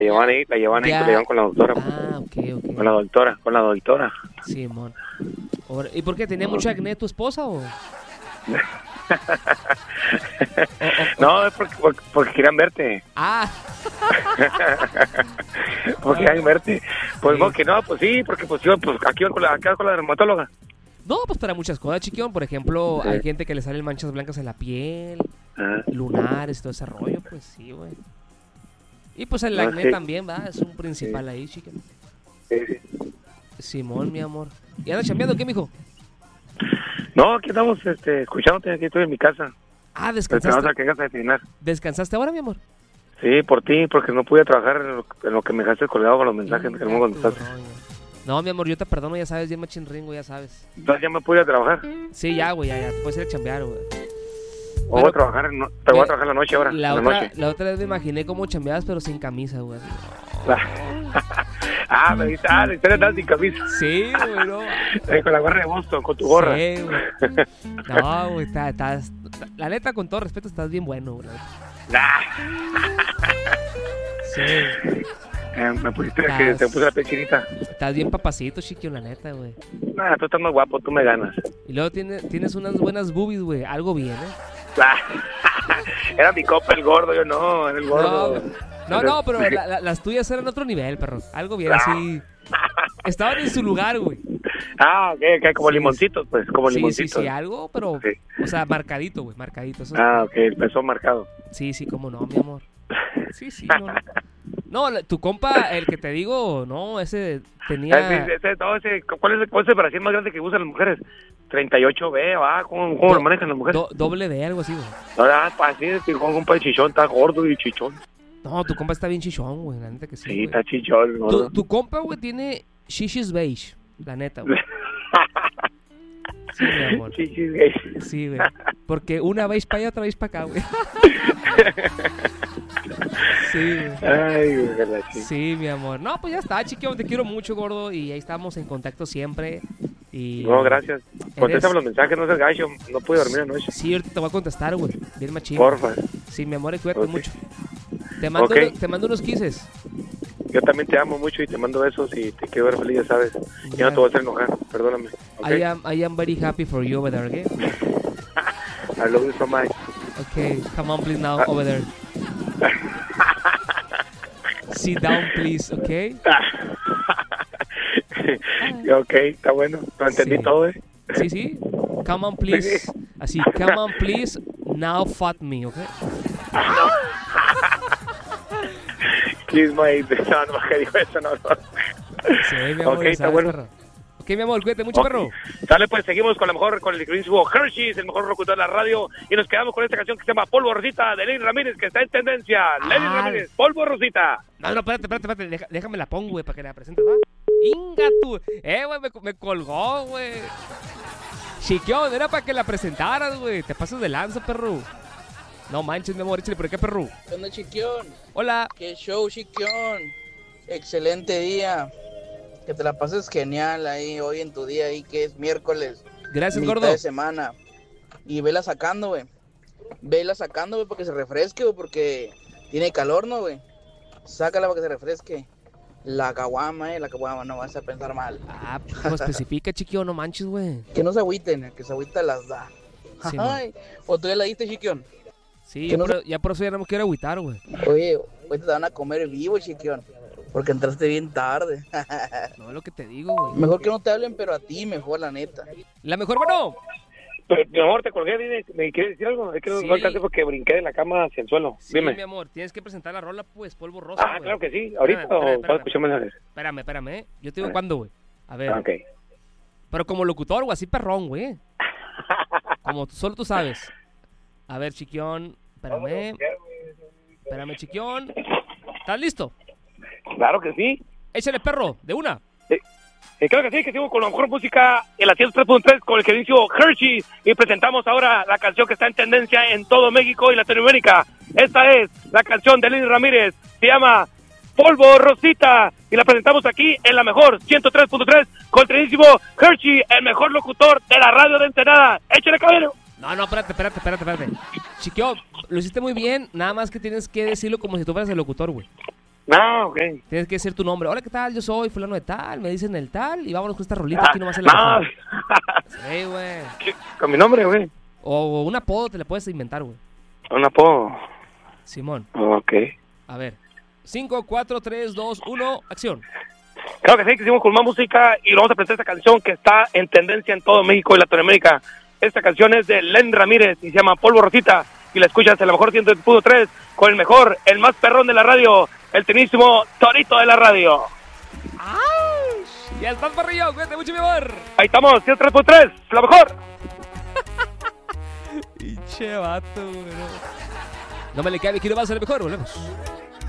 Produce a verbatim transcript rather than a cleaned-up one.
La llevan ahí, la llevan ahí, Ya. la llevan con la doctora. Ah, ok, ok. Con la doctora, con la doctora. Sí, mon. Ahora, ¿y por qué? ¿Tenía mucho acné tu esposa o...? o- o- No, es porque, porque, porque querían verte. Ah, Porque querían verte. Pues Sí. no, que no, pues sí, porque pues yo, pues aquí van con la, aquí van con la dermatóloga. no, pues para muchas cosas, chiquión. Por ejemplo, Sí. hay gente que le salen manchas blancas en la piel, Ah, lunares, todo ese rollo, pues sí, güey. Y pues el No, acné sí. también, va, es un principal ahí, chiquión. sí, sí. Simón, mi amor. ¿Y andas chambeando qué, mijo? No, aquí estamos este, escuchándote, aquí estoy en mi casa. Ah, Esperamos descansaste. a que vengas a desayunar. ¿Descansaste ahora, mi amor? Sí, por ti, porque no pude trabajar en lo, en lo que me dejaste colgado con los mensajes que no me Inga tu contestaste. rollo. No, mi amor, yo te perdono, ya sabes, bien machín ringo, ya sabes. Entonces ya me pude trabajar. Sí, ya, güey, ya, ya, te puedes ir a chambear, güey. O voy a trabajar, en no- pero voy a trabajar en la noche ahora, La en la otra, noche. la otra vez me imaginé cómo chambeabas, pero sin camisa, güey. Ah, me dice, ah, la historia está sin camisa. Sí, güey, no. Eh, con la gorra de Boston, con tu gorra. Sí, güey. No, güey, está, estás... La neta, con todo respeto, estás bien bueno, güey. Ah, Sí, eh, me pusiste Estás- que te puse la piel chinita. estás bien papacito, chiquillo, la neta, güey. Ah, tú estás más guapo, tú me ganas. Y luego tienes, tienes unas buenas boobies, güey. Algo bien, ¿eh? Ah, era mi copa el gordo, yo no, era el gordo. No, no, pero la- la- las tuyas eran otro nivel, perro. Algo bien así. Estaban en su lugar, güey. Ah, ok, ok, como Sí, limoncitos, pues, como Sí, sí, limoncitos. sí, algo, pero... Sí. O sea, marcadito, güey, marcadito. Eso es- Ah, ok, el pezón marcado. Sí, sí, cómo no, mi amor. Sí, sí, no, no. No, la- tu compa, el que te digo, no, ese tenía... Ese- ese- no, ese- ¿Cuál es el, cuál es el Brasil más grande que usan las mujeres? treinta y ocho B, ¿va? ¿Cómo, cómo Do- lo manejan las mujeres? do- doble de algo así, güey. Ahora, pues, así, es que con un de chichón, está gordo y chichón. No, tu compa está bien chichón, güey, la neta que sí, Sí, güey. está chichón, Tu, gordo. tu compa, güey, tiene shishis beige, la neta, güey. Sí, mi amor. Chichis, güey. Sí, güey. Porque una beige para allá, otra beige para acá, güey. Sí, güey. Ay, güey, que la chi- Sí, mi amor. No, pues ya está, chiquillo, te quiero mucho, gordo, y ahí estamos en contacto siempre. Y... No, gracias. Contéstame Eres- los mensajes, no seas gacho. No pude dormir anoche. Sí, ahorita te voy a contestar, güey. Bien machín. Porfa. Sí, mi amor, y cuídate Ok. mucho. Te mando, Ok. uno- te mando unos kisses. Yo también te amo mucho y te mando besos y te quiero ver feliz, ya sabes. Yo Ya. no te voy a hacer enojar, perdóname. ¿Ok? I am, I am very happy for you over there, okay? I love you so much. Okay, come on, please now, Ah. over there. Sit down, please, okay? Ok, está bueno. Lo entendí Sí. todo, ¿eh? Sí, sí. Come on, please. Así, come on, please. Now, fuck me, okay? Kiss my... No, no, que dijo eso, no, no. Sí, mi amor, Ok, ya está sabes, bueno. perro. Ok, mi amor, cuídate mucho, Ok. perro. Dale, pues seguimos con la mejor, con el increíble Hershey's, el mejor locutor de la radio. Y nos quedamos con esta canción que se llama Polvo Rosita de Lenny Ramírez, que está en tendencia. Lenny Ah. Ramírez, Polvo Rosita. No, no, espérate, espérate, espérate. Deja- déjame la pongo, güey, para que la presentes, ¿va? Inga tú. Eh, güey, me, me colgó, güey. Chiquión, era para que la presentaras, güey. Te pasas de lanza, perro. No manches, mi amor, échale por acá, perro. ¿Qué onda, Chiquión? Hola. ¿Qué show, Chiquión? Excelente día. Que te la pases genial ahí hoy en tu día ahí que es miércoles. Gracias, mitad gordo. de semana. Y vela sacando, güey. Vela sacando, güey, para que se refresque, güey, porque tiene calor, ¿no, güey? Sácala para que se refresque. La caguama, eh, la caguama, no vas a pensar mal. Ah, pues especifica, chiquión, no manches, güey. Que no se agüiten, el que se agüita las da. Sí, Ay, o tú ya la diste, Chiquión. Sí, Que ya, no por, ya por eso ya no me quiero agüitar, güey. Oye, hoy te van a comer vivo, Chiquión. Porque entraste bien tarde. No es lo que te digo, güey. Mejor que no te hablen, pero a ti mejor, la neta. La mejor, bueno. Pero, mi amor, te colgué, dime, ¿me quieres decir algo? Es que no- Sí. no alcancé porque brinqué de la cama hacia el suelo. Sí, Dime. mi amor, tienes que presentar la rola, pues, polvo rosa, Ah, güey. claro que sí. ¿Ahorita Espérame, o espérame, puedo escuchar mensajes? Espérame, espérame, ¿eh? Yo te digo Ah. cuándo, güey. A ver. Ah, ok. Pero como locutor, güey, así perrón, güey. Como tú- solo tú sabes. A ver, chiquión, espérame. Espérame, chiquión. ¿Estás listo? Claro que sí. Échale, perro, de una. Eh, claro que sí, que sigo con la mejor música en la ciento tres punto tres con el que inicio Hershey y presentamos ahora la canción que está en tendencia en todo México y Latinoamérica. Esta es la canción de Lenny Ramírez, se llama Polvo Rosita y la presentamos aquí en la mejor ciento tres punto tres con el queridísimo Hershey, el mejor locutor de la radio de Ensenada. ¡Échale, caballero! No, no, espérate, espérate, espérate, espérate. Chiquión, lo hiciste muy bien, nada más que tienes que decirlo como si tú fueras el locutor, güey. No, ok. Tienes que decir tu nombre. Hola, ¿qué tal? Yo soy fulano de tal, me dicen el tal, y vámonos con esta rolita Ah, aquí nomás en la no. mejor. Sí, güey. Con mi nombre, güey. O un apodo te le puedes inventar, güey. Un apodo. Simón. Ok. A ver. cinco, cuatro, tres, dos, uno, acción. Claro que sí, que hicimos con más música y lo vamos a presentar esta canción que está en tendencia en todo México y Latinoamérica. Esta canción es de Len Ramírez y se llama Polvo Rosita. Y la escuchas en la mejor ciento punto tres con el mejor, el más perrón de la radio, el tenísimo Torito de la radio. ¡Ay! Ya estás, parrillo. Cuídate mucho, mi amor. Ahí estamos, ciento tres punto tres, la mejor. Pinche vato, güey. No me le cabe, quiero más, a lo mejor. Volvemos.